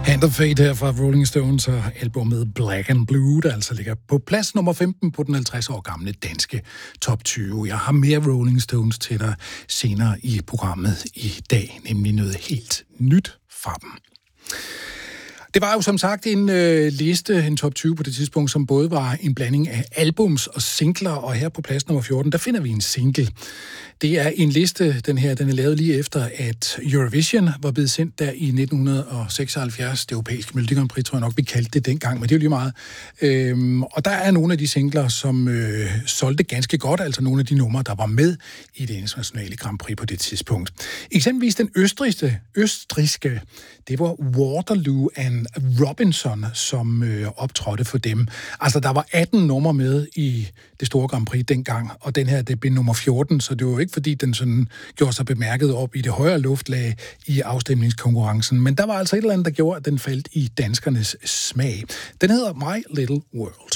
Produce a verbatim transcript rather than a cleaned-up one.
Hand of Fate her fra Rolling Stones og albumet Black and Blue, der altså ligger på plads nummer femten på den halvtreds år gamle danske top tyve. Jeg har mere Rolling Stones til dig senere i programmet i dag, nemlig noget helt nyt fra dem. Det var jo som sagt en øh, liste, en top tyve på det tidspunkt, som både var en blanding af albums og singler, og her på plads nummer fjorten, der finder vi en single. Det er en liste, den her, den er lavet lige efter, at Eurovision var blevet sendt der i nitten seksoghalvfjerds. Det europæiske Melodi Grand Prix, tror jeg nok, vi kaldte det dengang, men det er jo lige meget. Øhm, og der er nogle af de singler, som øh, solgte ganske godt, altså nogle af de numre, der var med i det internationale Grand Prix på det tidspunkt. Eksempelvis den østrigske, østrigske det var Waterloo and Robinson, som øh, optrådte for dem. Altså, der var atten numre med i det store Grand Prix dengang, og den her, det blev nummer fjorten, så det var ikke, fordi den sådan gjorde sig bemærket op i det højere luftlag i afstemningskonkurrencen, men der var altså et eller andet, der gjorde, at den faldt i danskernes smag. Den hedder My Little World.